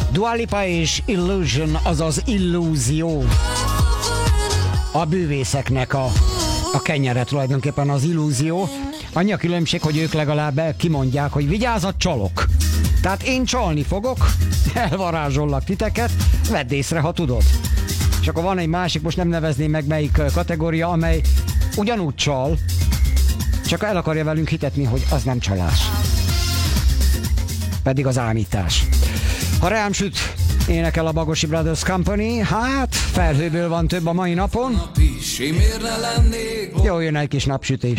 Dua Lipa és Illusion, azaz illúzió. A bűvészeknek a kenyere tulajdonképpen az illúzió. Annyi a különbség, hogy ők legalább kimondják, hogy vigyázat, csalok. Tehát én csalni fogok, elvarázsollak titeket, vedd észre, ha tudod. És akkor van egy másik, most nem nevezném meg melyik kategória, amely ugyanúgy csal, csak el akarja velünk hitetni, hogy az nem csalás. Pedig az ámítás. Ha rám süt, énekel a Bagosi Brothers Company, hát felhőből van több a mai napon. Jó, jön egy kis napsütés.